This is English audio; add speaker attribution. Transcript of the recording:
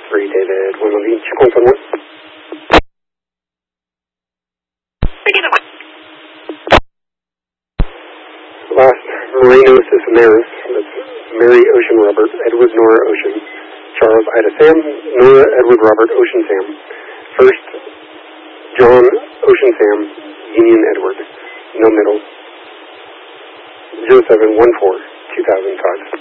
Speaker 1: 3, David, 1 Chico 1. Last, Moreno Cisneros, that's Mary Ocean Robert, Edward Nora Ocean, Charles Ida Sam, Nora Edward Robert Ocean Sam. First, John Ocean Sam, Union Edward, no middle. 0714, 2005.